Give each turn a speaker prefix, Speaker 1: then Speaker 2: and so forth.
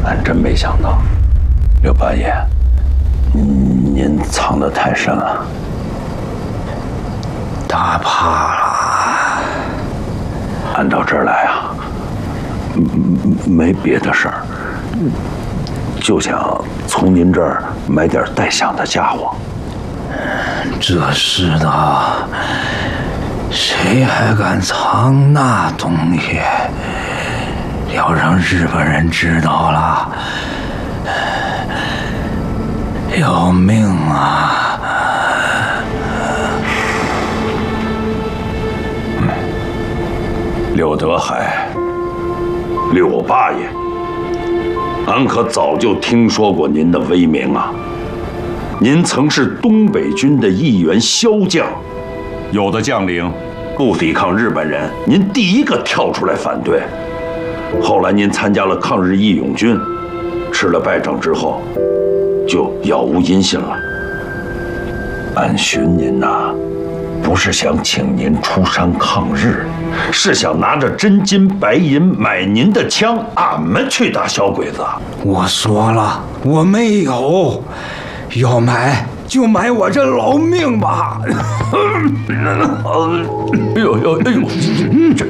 Speaker 1: 俺真没想到，刘八爷，您藏得太深了。
Speaker 2: 他怕了。
Speaker 1: 俺到这儿来啊，没别的事儿，就想从您这儿买点带响的家伙。
Speaker 2: 这世道，谁还敢藏那东西？要让日本人知道了，要命啊！
Speaker 1: 柳德海，柳八爷，俺可早就听说过您的威名啊！您曾是东北军的一员骁将，有的将领不抵抗日本人，您第一个跳出来反对。后来您参加了抗日义勇军，吃了败仗之后，就杳无音信了。俺寻您呐，不是想请您出山抗日，是想拿着真金白银买您的枪，俺们去打小鬼子。
Speaker 2: 我说了，我没有，要买就买我这老命吧。
Speaker 1: 哎呦，